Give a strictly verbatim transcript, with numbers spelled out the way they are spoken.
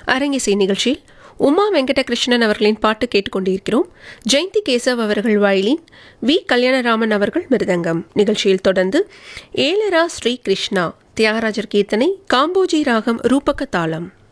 அரங்கிசை நிகழ்ச்சியில் உமா வெங்கடகிருஷ்ணன் அவர்களின் பாட்டு கேட்டுக்கொண்டிருக்கிறோம். ஜெயந்தி கேசவ் அவர்கள் வயலின், வி கல்யாணராமன் அவர்கள் மிருதங்கம். நிகழ்ச்சியில் தொடர்ந்து ஏலரா ஸ்ரீ கிருஷ்ணா தியாகராஜர் கீர்த்தனை, காம்போஜி ராகம் ரூபக தாளம்.